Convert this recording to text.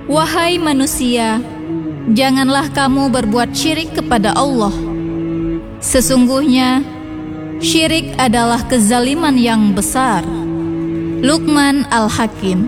Wahai manusia, janganlah kamu berbuat syirik kepada Allah. Sesungguhnya syirik adalah kezaliman yang besar. Luqman Al-Hakim.